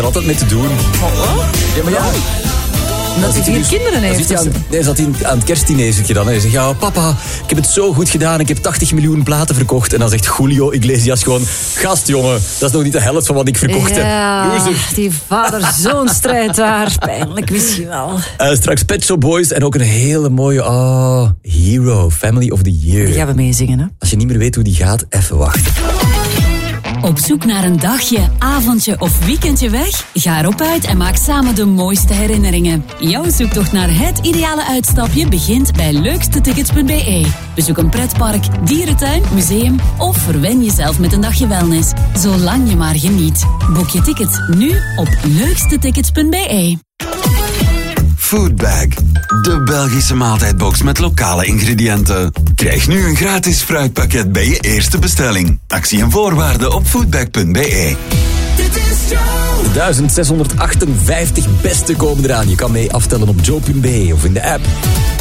altijd mee te doen. Ja, maar ja. Omdat hij 4 kinderen heeft. Hij zat aan het kerstdinerzetje dan. Hij zegt, ja papa, ik heb het zo goed gedaan. Ik heb 80 miljoen platen verkocht. En dan zegt Julio Iglesias gewoon, gast jongen, dat is nog niet de helft van wat ik verkocht heb. Ja, die vader-zoon strijd daar. Pijnlijk misschien wel. Straks Pet Shop Boys en ook een hele mooie Hero, Family of the Year. Die gaan we meezingen, hè? Als je niet meer weet hoe die gaat, even wachten. Op zoek naar een dagje, avondje of weekendje weg? Ga erop uit en maak samen de mooiste herinneringen. Jouw zoektocht naar het ideale uitstapje begint bij leukstetickets.be. Bezoek een pretpark, dierentuin, museum of verwen jezelf met een dagje wellness. Zolang je maar geniet. Boek je tickets nu op leukstetickets.be. Foodbag, de Belgische maaltijdbox met lokale ingrediënten. Krijg nu een gratis fruitpakket bij je eerste bestelling. Actie en voorwaarden op foodbag.be. De 1658 beste komen eraan. Je kan mee aftellen op joe.be of in de app.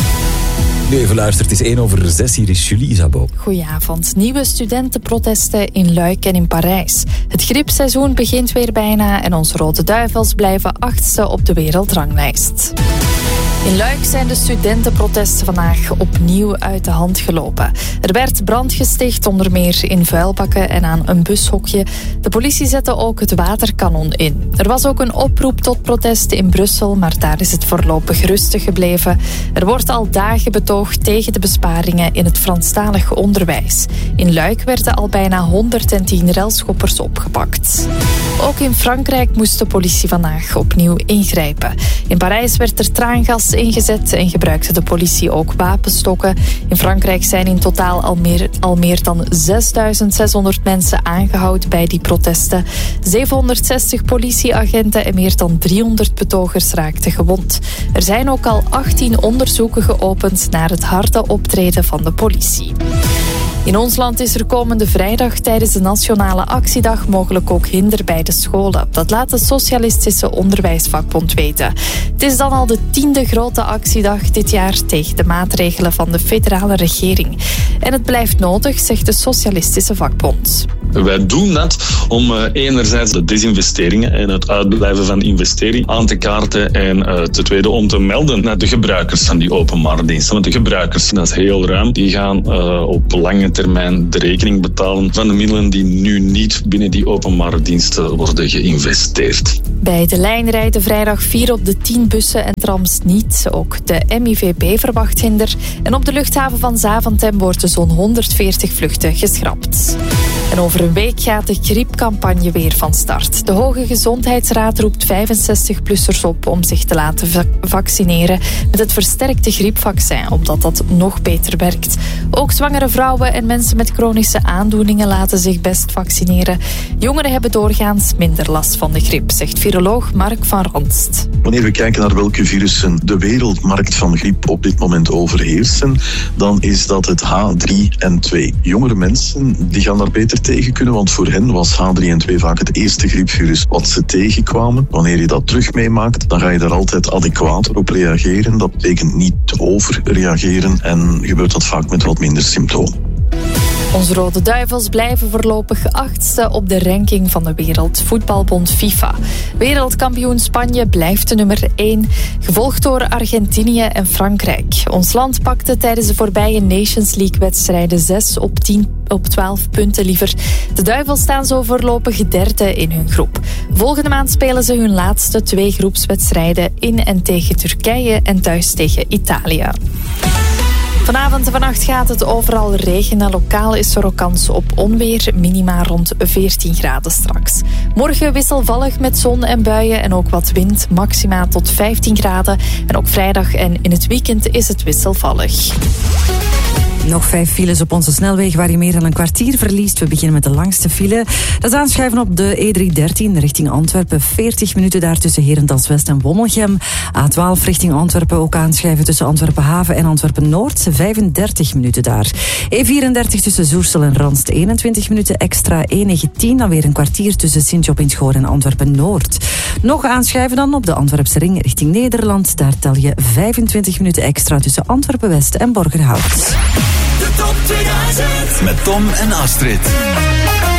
Nu even luisteren, het is 1:06. Hier is Julie Isabeau. Goedenavond. Nieuwe studentenprotesten in Luik en in Parijs. Het griepseizoen begint weer bijna en onze Rode Duivels blijven 8e op de wereldranglijst. In Luik zijn de studentenprotesten vandaag opnieuw uit de hand gelopen. Er werd brand gesticht, onder meer in vuilbakken en aan een bushokje. De politie zette ook het waterkanon in. Er was ook een oproep tot protesten in Brussel, maar daar is het voorlopig rustig gebleven. Er wordt al dagen betoogd tegen de besparingen in het Franstalig onderwijs. In Luik werden al bijna 110 relschoppers opgepakt. Ook in Frankrijk moest de politie vandaag opnieuw ingrijpen. In Parijs werd er traangas ingezet en gebruikte de politie ook wapenstokken. In Frankrijk zijn in totaal al meer dan 6.600 mensen aangehouden bij die protesten. 760 politieagenten en meer dan 300 betogers raakten gewond. Er zijn ook al 18 onderzoeken geopend naar het harde optreden van de politie. In ons land is er komende vrijdag tijdens de Nationale Actiedag mogelijk ook hinder bij de scholen. Dat laat de Socialistische Onderwijsvakbond weten. Het is dan al de 10e grote actiedag dit jaar tegen de maatregelen van de federale regering. En het blijft nodig, zegt de Socialistische Vakbond. Wij doen dat om enerzijds de desinvesteringen en het uitblijven van investering aan te kaarten en ten tweede om te melden naar de gebruikers van die openbare diensten. Want de gebruikers, dat is heel ruim, die gaan op lange termijn de rekening betalen van de middelen die nu niet binnen die openbare diensten worden geïnvesteerd. Bij de lijn rijden vrijdag 4 op de 10 bussen en trams niet. Ook de MIVB verwacht hinder. En op de luchthaven van Zaventem worden zo'n 140 vluchten geschrapt. En over een week gaat de griepcampagne weer van start. De Hoge Gezondheidsraad roept 65-plussers op om zich te laten vaccineren met het versterkte griepvaccin, omdat dat nog beter werkt. Ook zwangere vrouwen en mensen met chronische aandoeningen laten zich best vaccineren. Jongeren hebben doorgaans minder last van de griep, zegt viroloog Mark van Ranst. Wanneer we kijken naar welke virussen de wereldmarkt van griep op dit moment overheersen, dan is dat het H3N2. Jongere mensen die gaan daar beter tegen kunnen, want voor hen was H3N2 vaak het eerste griepvirus wat ze tegenkwamen. Wanneer je dat terug meemaakt, dan ga je daar altijd adequater op reageren. Dat betekent niet overreageren en gebeurt dat vaak met wat minder symptomen. Onze Rode Duivels blijven voorlopig 8e op de ranking van de Wereldvoetbalbond FIFA. Wereldkampioen Spanje blijft de nummer 1, gevolgd door Argentinië en Frankrijk. Ons land pakte tijdens de voorbije Nations League-wedstrijden 6 op 12 punten liever. De Duivels staan zo voorlopig derde in hun groep. Volgende maand spelen ze hun laatste 2 groepswedstrijden in en tegen Turkije en thuis tegen Italië. Vanavond en vannacht gaat het overal regenen. Lokaal is er ook kans op onweer. Minima rond 14 graden straks. Morgen wisselvallig met zon en buien en ook wat wind. Maxima tot 15 graden. En ook vrijdag en in het weekend is het wisselvallig. Nog 5 files op onze snelweg waar je meer dan een kwartier verliest. We beginnen met de langste file. Dat is aanschuiven op de E313 richting Antwerpen. 40 minuten daar tussen Herentals-West en Wommelgem. A12 richting Antwerpen ook aanschuiven tussen Antwerpen-Haven en Antwerpen-Noord. 35 minuten daar. E34 tussen Zoersel en Ranst. 21 minuten extra. E19 dan weer een kwartier tussen Sint-Job-in-het-Goor en Antwerpen-Noord. Nog aanschuiven dan op de Antwerpse ring richting Nederland. Daar tel je 25 minuten extra tussen Antwerpen-West en Borgerhout. De top 2000 met Tom en Astrid.